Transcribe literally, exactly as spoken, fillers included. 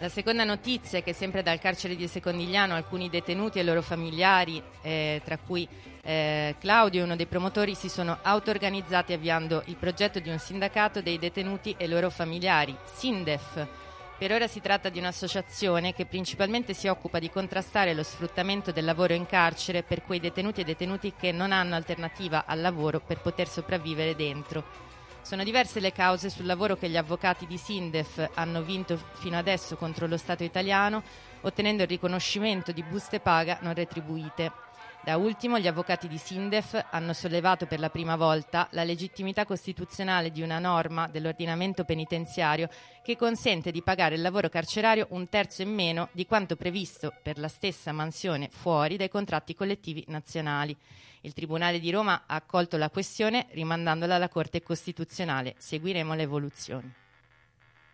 La seconda notizia è che sempre dal carcere di Secondigliano alcuni detenuti e loro familiari, eh, tra cui eh, Claudio, uno dei promotori, si sono auto-organizzati avviando il progetto di un sindacato dei detenuti e loro familiari, SINDEF. Per ora si tratta di un'associazione che principalmente si occupa di contrastare lo sfruttamento del lavoro in carcere per quei detenuti e detenuti che non hanno alternativa al lavoro per poter sopravvivere dentro. Sono diverse le cause sul lavoro che gli avvocati di SINDEF hanno vinto fino adesso contro lo Stato italiano, ottenendo il riconoscimento di buste paga non retribuite. Da ultimo, gli avvocati di SINDEF hanno sollevato per la prima volta la legittimità costituzionale di una norma dell'ordinamento penitenziario che consente di pagare il lavoro carcerario un terzo in meno di quanto previsto per la stessa mansione fuori dai contratti collettivi nazionali. Il Tribunale di Roma ha accolto la questione rimandandola alla Corte Costituzionale. Seguiremo le evoluzioni.